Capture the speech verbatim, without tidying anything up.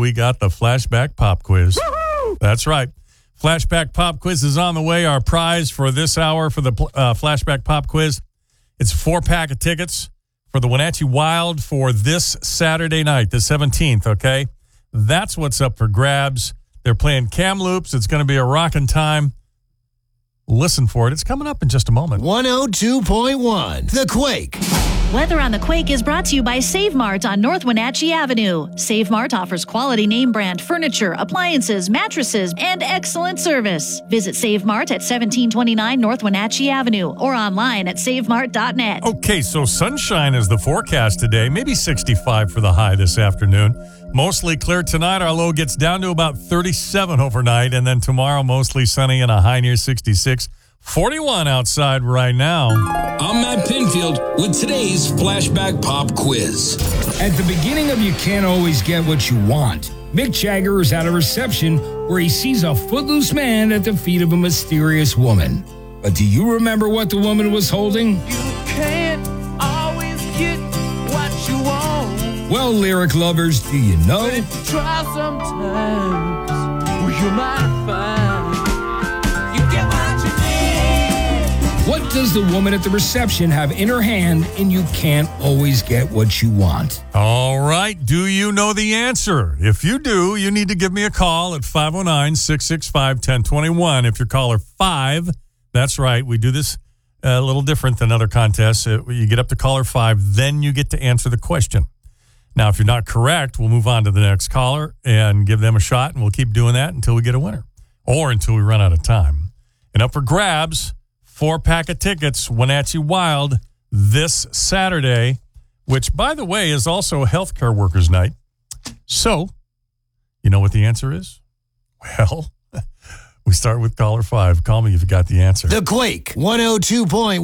we got the Flashback Pop Quiz. Woo-hoo! That's right. Flashback Pop Quiz is on the way. Our prize for this hour for the uh, Flashback Pop Quiz, it's a four-pack of tickets for the Wenatchee Wild for this Saturday night, the seventeenth, okay? That's what's up for grabs. They're playing Kamloops. It's going to be a rockin' time. Listen for it. It's coming up in just a moment. one oh two point one, The Quake. Weather on the Quake is brought to you by Save Mart on North Wenatchee Avenue. Save Mart offers quality name brand furniture, appliances, mattresses, and excellent service. Visit Save Mart at seventeen twenty-nine North Wenatchee Avenue or online at save mart dot net. Okay, so sunshine is the forecast today. Maybe sixty-five for the high this afternoon. Mostly clear tonight. Our low gets down to about thirty-seven overnight, and then tomorrow mostly sunny and a high near sixty-six. forty-one outside right now. I'm Matt Pinfield with today's Flashback Pop Quiz. At the beginning of You Can't Always Get What You Want, Mick Jagger is at a reception where he sees a footloose man at the feet of a mysterious woman. But do you remember what the woman was holding? You can't always get what you want. Well, lyric lovers, do you know? But if you try sometimes, well, you might find you get what you need. What does the woman at the reception have in her hand and you can't always get what you want? All right. Do you know the answer? If you do, you need to give me a call at five oh nine, six six five, one oh two one. If you're caller five, that's right. We do this a little different than other contests. You get up to caller five, then you get to answer the question. Now, if you're not correct, we'll move on to the next caller and give them a shot, and we'll keep doing that until we get a winner or until we run out of time. And up for grabs, four-pack of tickets, Wenatchee Wild, this Saturday, which, by the way, is also Healthcare Workers Night. So, you know what the answer is? Well, we start with caller five. Call me if you got the answer. The Quake, one oh two point one.